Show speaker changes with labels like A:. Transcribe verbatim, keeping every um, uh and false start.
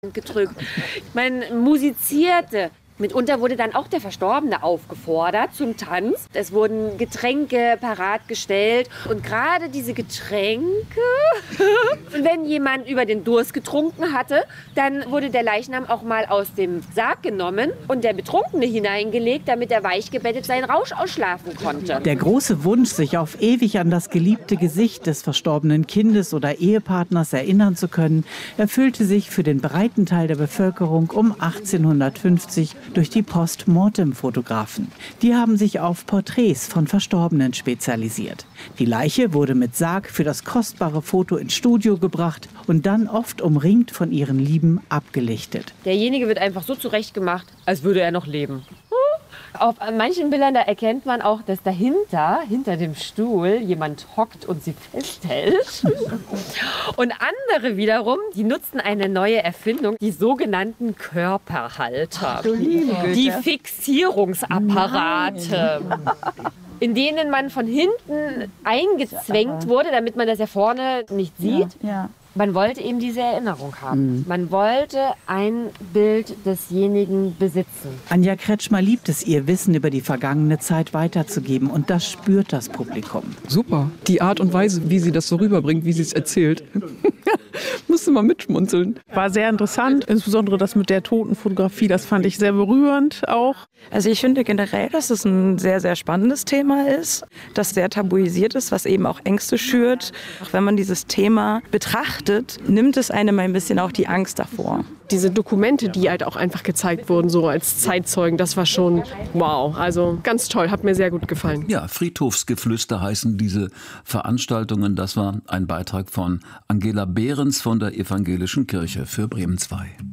A: gedrückt. Man musizierte. Mitunter wurde dann auch der Verstorbene aufgefordert zum Tanz. Es wurden Getränke parat gestellt. Und gerade diese Getränke, wenn jemand über den Durst getrunken hatte, dann wurde der Leichnam auch mal aus dem Sarg genommen und der Betrunkene hineingelegt, damit er weichgebettet seinen Rausch ausschlafen konnte.
B: Der große Wunsch, sich auf ewig an das geliebte Gesicht des verstorbenen Kindes oder Ehepartners erinnern zu können, erfüllte sich für den breiten Teil der Bevölkerung um achtzehnhundertfünfzig durch die Post-Mortem-Fotografen. Die haben sich auf Porträts von Verstorbenen spezialisiert. Die Leiche wurde mit Sarg für das kostbare Foto ins Studio gebracht und dann oft umringt von ihren Lieben abgelichtet.
A: Derjenige wird einfach so zurechtgemacht, als würde er noch leben. Auf manchen Bildern, da erkennt man auch, dass dahinter, hinter dem Stuhl, jemand hockt und sie festhält. Und andere wiederum, die nutzen eine neue Erfindung, die sogenannten Körperhalter. Ach, die Fixierungsapparate. Nein. In denen man von hinten eingezwängt wurde, damit man das ja vorne nicht sieht. Ja, ja. Man wollte eben diese Erinnerung haben. Mhm. Man wollte ein Bild desjenigen besitzen.
B: Anja Kretschmer liebt es, ihr Wissen über die vergangene Zeit weiterzugeben. Und das spürt das Publikum.
C: Super. Die Art und Weise, wie sie das so rüberbringt, wie sie es erzählt. Musste mal mitschmunzeln.
D: War sehr interessant. Insbesondere das mit der Totenfotografie, das fand ich sehr berührend auch.
E: Also ich finde generell, dass es ein sehr, sehr spannendes Thema ist, das sehr tabuisiert ist, was eben auch Ängste schürt. Auch wenn man dieses Thema betrachtet, nimmt es einem ein bisschen auch die Angst davor.
F: Diese Dokumente, die halt auch einfach gezeigt wurden, so als Zeitzeugen, das war schon wow. Also ganz toll, hat mir sehr gut gefallen.
G: Ja, Friedhofsgeflüster heißen diese Veranstaltungen. Das war ein Beitrag von Angela Behrens von der Evangelischen Kirche für Bremen zwei.